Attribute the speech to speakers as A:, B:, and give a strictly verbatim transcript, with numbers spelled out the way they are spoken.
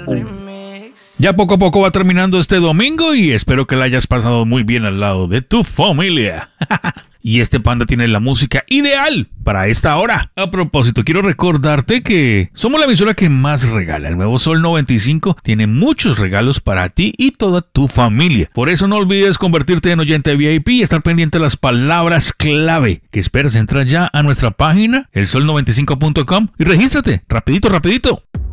A: Ya poco a poco va terminando este domingo y espero que la hayas pasado muy bien al lado de tu familia. Y este panda tiene la música ideal para esta hora. A propósito, quiero recordarte que somos la emisora que más regala. El Nuevo Sol noventa y cinco tiene muchos regalos para ti y toda tu familia. Por eso no olvides convertirte en oyente V I P y estar pendiente de las palabras clave que esperas. Entra ya a nuestra página, el sol noventa y cinco punto com, y regístrate. Rapidito, rapidito.